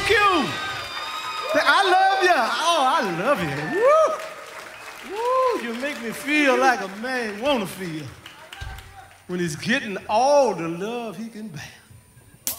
Thank you. I love you. Oh, I love you. Woo. Woo, you make me feel like a man want to feel when he's getting all the love he can bear.